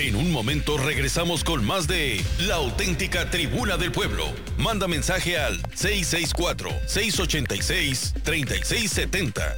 En un momento regresamos con más de La Auténtica Tribuna del Pueblo. Manda mensaje al 664-686-3670.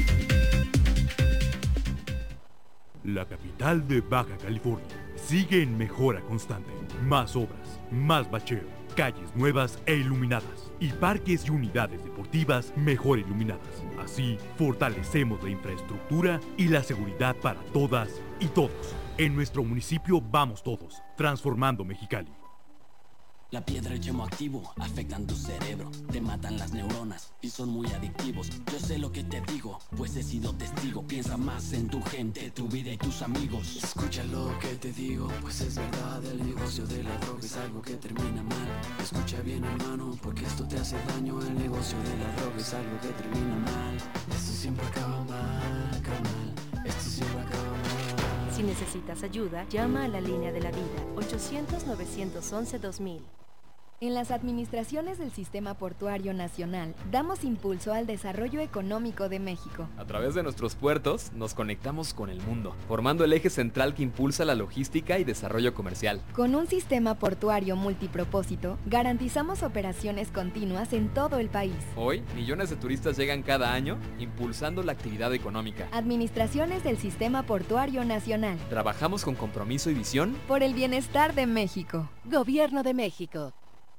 La capital de Baja California sigue en mejora constante. Más obras, más bacheo, calles nuevas e iluminadas y parques y unidades deportivas mejor iluminadas. Así, fortalecemos la infraestructura y la seguridad para todas y todos. En nuestro municipio vamos todos, transformando Mexicali. La piedra y el yemo activo afectan tu cerebro, te matan las neuronas y son muy adictivos. Yo sé lo que te digo, pues he sido testigo. Piensa más en tu gente, tu vida y tus amigos. Escucha lo que te digo, pues es verdad. El negocio de la droga es algo que termina mal. Escucha bien, hermano, porque esto te hace daño. El negocio de la droga es algo que termina mal. Esto siempre acaba mal, carnal. Esto siempre acaba mal. Si necesitas ayuda, llama a la línea de la vida, 800-911-2000. En las administraciones del Sistema Portuario Nacional, damos impulso al desarrollo económico de México. A través de nuestros puertos, nos conectamos con el mundo, formando el eje central que impulsa la logística y desarrollo comercial. Con un sistema portuario multipropósito, garantizamos operaciones continuas en todo el país. Hoy, millones de turistas llegan cada año, impulsando la actividad económica. Administraciones del Sistema Portuario Nacional. Trabajamos con compromiso y visión por el bienestar de México. Gobierno de México.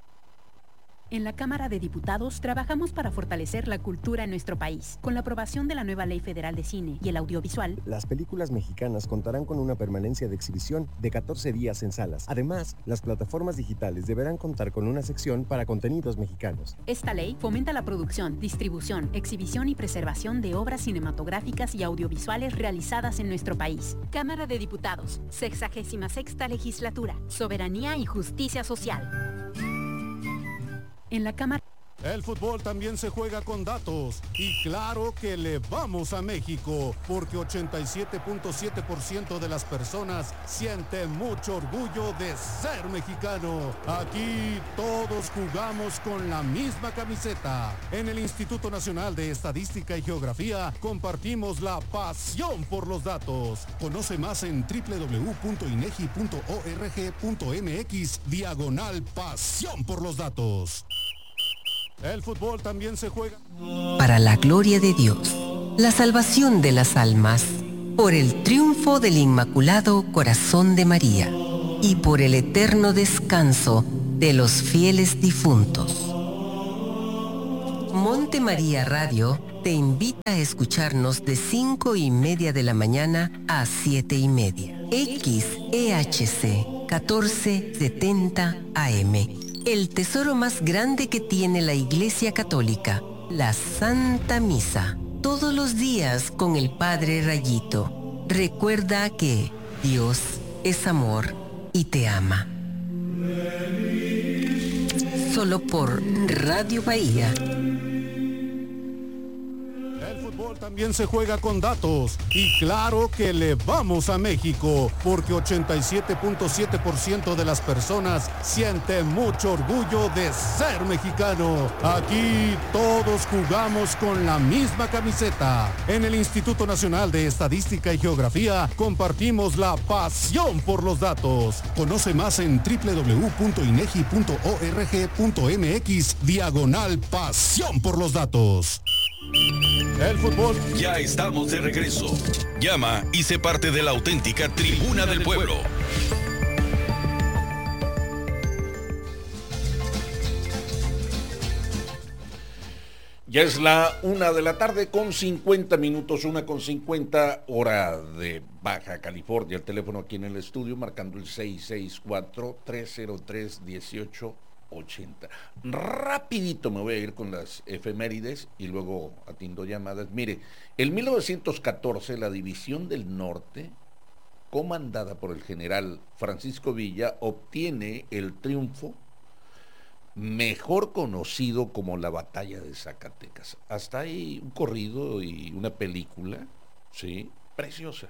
En la Cámara de Diputados trabajamos para fortalecer la cultura en nuestro país. Con la aprobación de la nueva Ley Federal de Cine y el Audiovisual, las películas mexicanas contarán con una permanencia de exhibición de 14 días en salas. Además, las plataformas digitales deberán contar con una sección para contenidos mexicanos. Esta ley fomenta la producción, distribución, exhibición y preservación de obras cinematográficas y audiovisuales realizadas en nuestro país. Cámara de Diputados, 66ª Legislatura, Soberanía y Justicia Social. En la Cámara. El fútbol también se juega con datos y claro que le vamos a México porque 87.7% de las personas siente mucho orgullo de ser mexicano. Aquí todos jugamos con la misma camiseta. En el Instituto Nacional de Estadística y Geografía compartimos la pasión por los datos. Conoce más en www.inegi.org.mx/pasión por los datos. El fútbol también se juega. Para la gloria de Dios, la salvación de las almas, por el triunfo del Inmaculado Corazón de María y por el eterno descanso de los fieles difuntos. Monte María Radio te invita a escucharnos de 5:30 de la mañana a 7:30. XEHC 1470 AM. El tesoro más grande que tiene la Iglesia Católica, la Santa Misa. Todos los días con el Padre Rayito. Recuerda que Dios es amor y te ama. Solo por Radio Bahía. También se juega con datos y claro que le vamos a México porque 87.7% de las personas siente mucho orgullo de ser mexicano. Aquí todos jugamos con la misma camiseta. En el Instituto Nacional de Estadística y Geografía compartimos la pasión por los datos. Conoce más en www.inegi.org.mx/pasión por los datos. El fútbol. Ya estamos de regreso. Llama y sé parte de la auténtica Tribuna del Pueblo. Ya es la 1:50 con 50 minutos, 1:50 hora de Baja California. El teléfono aquí en el estudio marcando el 664-303-1880. Rapidito me voy a ir con las efemérides y luego atiendo llamadas. Mire, en 1914 la División del Norte, comandada por el general Francisco Villa, obtiene el triunfo mejor conocido como la Batalla de Zacatecas. Hasta ahí un corrido y una película, sí, preciosa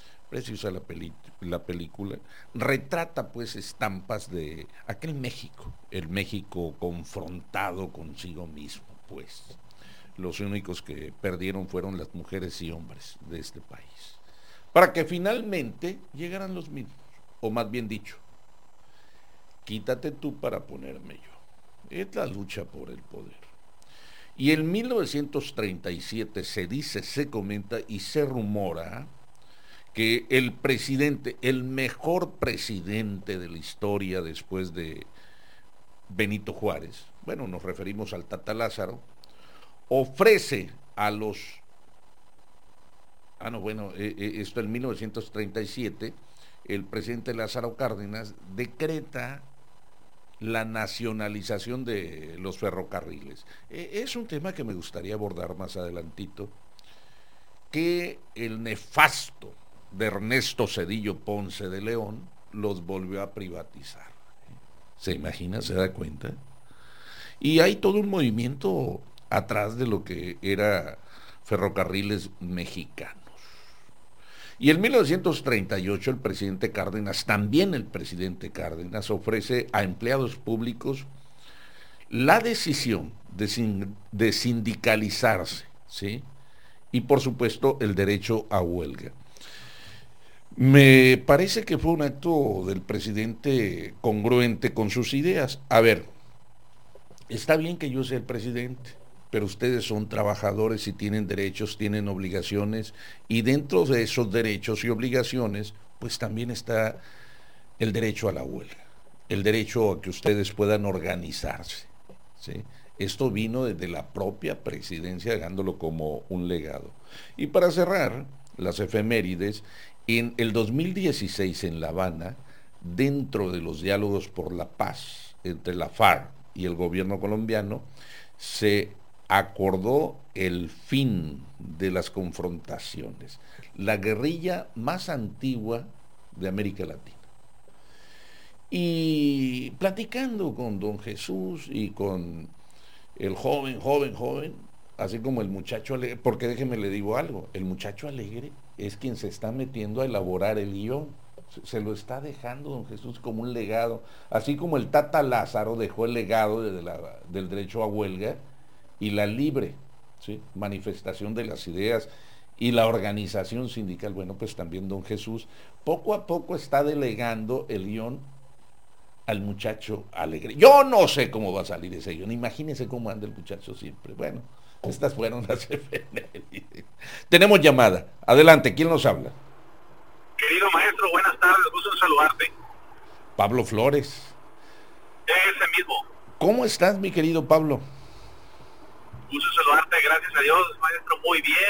la película, retrata pues estampas de aquel México, el México confrontado consigo mismo, pues. Los únicos que perdieron fueron las mujeres y hombres de este país, para que finalmente llegaran los mismos, o más bien dicho, quítate tú para ponerme yo. Es la lucha por el poder. Y en 1937 se dice, se comenta y se rumora que el presidente, el mejor presidente de la historia después de Benito Juárez, bueno, nos referimos al Tata Lázaro, ofrece a los... esto en 1937, el presidente Lázaro Cárdenas decreta la nacionalización de los ferrocarriles. Es un tema que me gustaría abordar más adelantito, que el nefasto de Ernesto Zedillo Ponce de León los volvió a privatizar. ¿Se imagina? ¿Se da cuenta? Y hay todo un movimiento atrás de lo que era Ferrocarriles Mexicanos. Y en 1938 el presidente Cárdenas, también el presidente Cárdenas, ofrece a empleados públicos la decisión de sindicalizarse, ¿sí? Y por supuesto el derecho a huelga. Me parece que fue un acto del presidente congruente con sus ideas. A ver, está bien que yo sea el presidente, pero ustedes son trabajadores y tienen derechos, tienen obligaciones, y dentro de esos derechos y obligaciones, pues también está el derecho a la huelga, el derecho a que ustedes puedan organizarse, ¿sí? Esto vino desde la propia presidencia, dejándolo como un legado. Y para cerrar las efemérides, en el 2016 en La Habana, dentro de los diálogos por la paz entre la FARC y el gobierno colombiano, se acordó el fin de las confrontaciones, la guerrilla más antigua de América Latina. Y platicando con don Jesús y con el joven, así como el muchacho alegre, porque déjeme le digo algo, el muchacho alegre es quien se está metiendo a elaborar el guión, se lo está dejando don Jesús como un legado, así como el Tata Lázaro dejó el legado del derecho a huelga y la libre, ¿sí?, manifestación de las ideas y la organización sindical. Bueno, pues también don Jesús poco a poco está delegando el guión al muchacho alegre. Yo no sé cómo va a salir ese guión, imagínense cómo anda el muchacho siempre. Bueno, estas fueron las efemérides. Tenemos llamada, adelante, ¿quién nos habla? Querido maestro, buenas tardes, gusto en saludarte. Pablo Flores. Ese mismo. ¿Cómo estás, mi querido Pablo? Gusto en saludarte, gracias a Dios, maestro, muy bien.